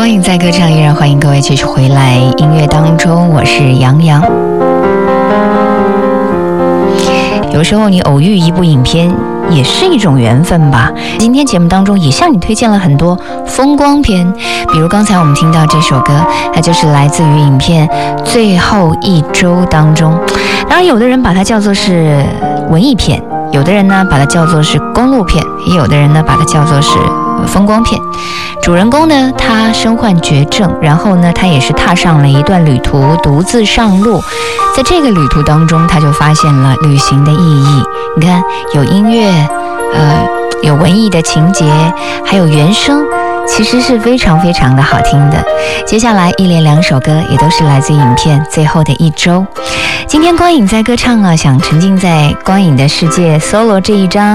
光影在歌唱，依然欢迎各位继续回来音乐当中，我是杨洋。有时候你偶遇一部影片也是一种缘分吧。今天节目当中也向你推荐了很多风光片，比如刚才我们听到这首歌，它就是来自于影片《最后一周》当中。当然有的人把它叫做是文艺片，有的人呢把它叫做是公路片，也有的人呢把它叫做是风光片。主人公呢，他身患绝症，然后呢，他也是踏上了一段旅途，独自上路。在这个旅途当中，他就发现了旅行的意义。你看，有音乐，有文艺的情节，还有原声，其实是非常非常的好听的。接下来一连2首歌也都是来自影片《最后的一周》。今天光影在歌唱啊，想沉浸在光影的世界 solo 这一章。